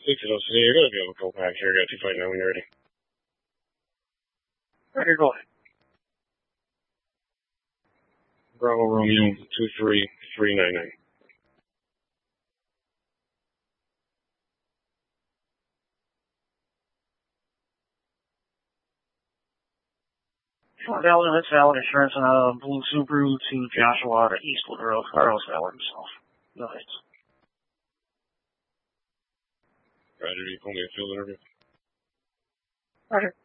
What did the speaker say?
6 of those today. You're going to be able to go back here. I got 259 when you're ready. Ready, go ahead. Bravo Romeo 23399. Valid, that's valid insurance on a blue Subaru to Joshua to Eastwood Road. Carlos Valid himself. Go ahead. Roger, you call me a field interview. Roger.